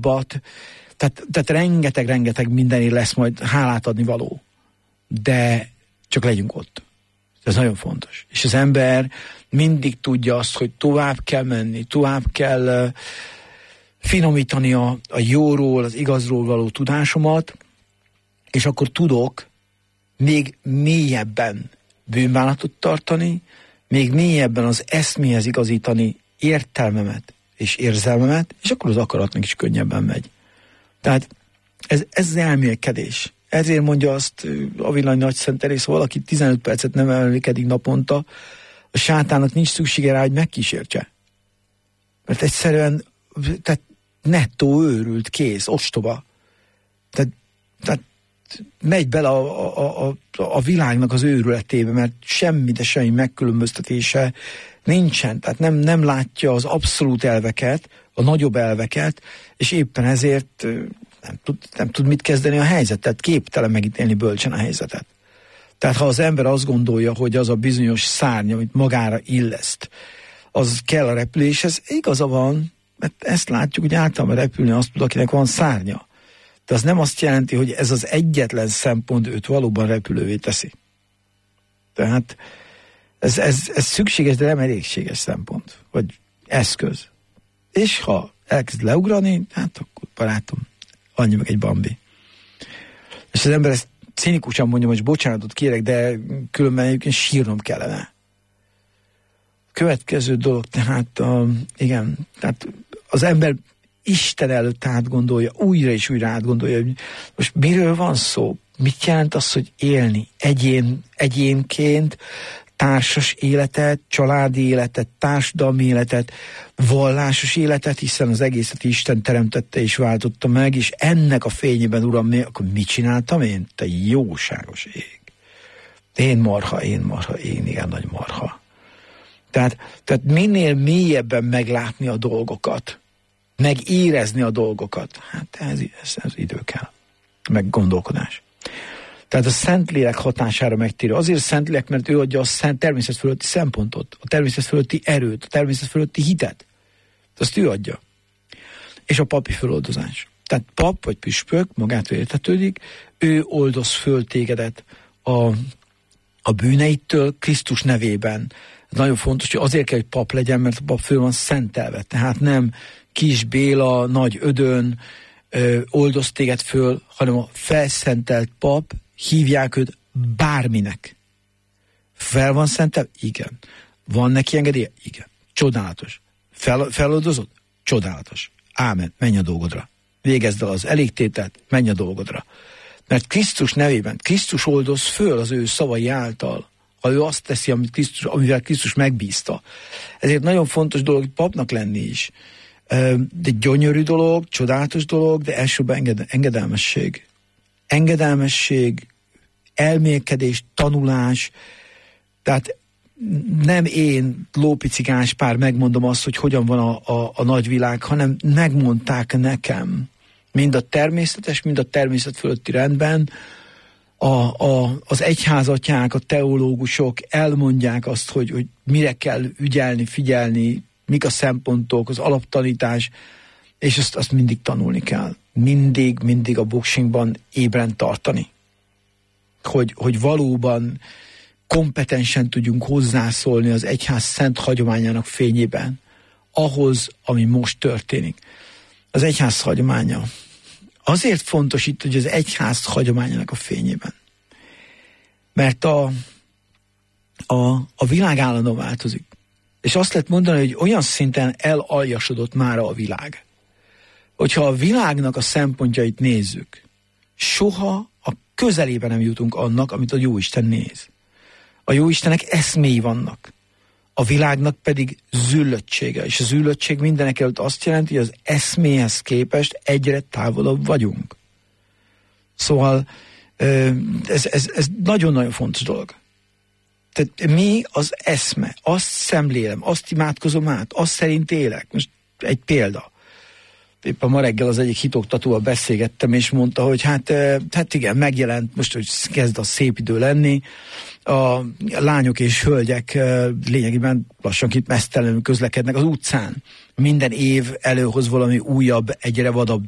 jobbat, tehát rengeteg mindenért lesz majd hálát adni való. De csak legyünk ott. Ez nagyon fontos. És az ember mindig tudja azt, hogy tovább kell menni, tovább kell finomítani a jóról, az igazról való tudásomat, és akkor tudok még mélyebben bűnbánatot tartani, még mélyebben az eszméhez igazítani értelmemet és érzelmemet, és akkor az akaratnak is könnyebben megy. Tehát ez az elmélkedés. Ezért mondja azt a Villany Nagyszent Teréz, ha valaki 15 percet nem elmélkedik naponta, a sátának nincs szüksége rá, hogy megkísértse. Mert egyszerűen tehát nettó őrült, kész, ostoba. Tehát megy bele a világnak az őrületébe, mert semmi, de semmi megkülönböztetése nincsen. Tehát nem látja az abszolút elveket, a nagyobb elveket, és éppen ezért nem tud mit kezdeni a helyzetet, képtelen megítélni bölcsen a helyzetet. Tehát ha az ember azt gondolja, hogy az a bizonyos szárny, amit magára illeszt, az kell a repüléshez, igaza van, mert ezt látjuk, hogy általában repülni azt tud, akinek van szárnya. De az nem azt jelenti, hogy ez az egyetlen szempont őt valóban repülővé teszi. Tehát ez szükséges, de nem elégséges szempont, vagy eszköz. És ha elkezd leugrani, hát akkor barátom, annyi meg egy Bambi. És az ember ezt cinikusan mondja, hogy bocsánatot kérek, de különben egyébként sírnom kellene. Következő dolog, tehát igen, tehát az ember Isten előtt átgondolja, újra és újra átgondolja, hogy most miről van szó, mit jelent az, hogy élni egyénként, társas életet, családi életet, társadalmi életet, vallásos életet, hiszen az egészet Isten teremtette és váltotta meg, és ennek a fényében, Uram, akkor mit csináltam én? Te jóságos ég. Én marha, én igen nagy marha. Tehát minél mélyebben meglátni a dolgokat, megérezni a dolgokat, hát ez idő kell, meg gondolkodás. Tehát a Szentlélek hatására megtérő. Azért Szentlélek, mert ő adja a természet fölötti szempontot, a természet fölötti erőt, a természet fölötti hitet. Azt ő adja. És a papi föloldozás. Tehát pap vagy püspök, magától értetődik, ő oldoz föl tégedet a bűneitől Krisztus nevében. Ez nagyon fontos, hogy azért kell, hogy pap legyen, mert a pap föl van szentelve. Tehát nem Kis Béla, Nagy Ödön oldoz téged föl, hanem a felszentelt pap, hívják őt bárminek. Fel van szentelve? Igen. Van neki engedélye? Igen. Csodálatos. Feloldozott? Csodálatos. Ámen. Menj a dolgodra. Végezd el az elégtételt, menj a dolgodra. Mert Krisztus nevében, Krisztus oldoz föl az ő szavai által, ha ő azt teszi, amivel Krisztus megbízta. Ezért nagyon fontos dolog, hogy papnak lenni is. De gyönyörű dolog, csodálatos dolog, de elsősorban engedelmesség. Engedelmesség, elmélkedés, tanulás. Tehát nem én, lópicigáns pár megmondom azt, hogy hogyan van a nagyvilág, hanem megmondták nekem. Mind a természetes, mind a természet fölötti rendben. Az egyházatják, a teológusok elmondják azt, hogy mire kell ügyelni, figyelni, mik a szempontok, az alaptanítás, és azt mindig tanulni kell. Mindig a boxingban ébren tartani. Hogy valóban kompetensen tudjunk hozzászólni az egyház szent hagyományának fényében ahhoz, ami most történik. Az egyház hagyománya. Azért fontos itt, hogy az egyház hagyományának a fényében. Mert a világ állandóan változik. És azt lehet mondani, hogy olyan szinten elaljasodott már a világ, hogyha a világnak a szempontjait nézzük, soha a közelében nem jutunk annak, amit a Jóisten néz. A Jóistennek eszméi vannak, a világnak pedig züllöttsége, és a züllöttség mindenekelőtt azt jelenti, hogy az eszméhez képest egyre távolabb vagyunk. Szóval ez nagyon-nagyon fontos dolog. Tehát mi az eszme, azt szemlélem, azt imádkozom át, azt szerint élek. Most egy példa. Éppen ma reggel az egyik hitoktatóval beszélgettem, és mondta, hogy hát igen, megjelent most, hogy kezd a szép idő lenni, a lányok és hölgyek lényegében lassanként meztelenül közlekednek az utcán. Minden év előhoz valami újabb, egyre vadabb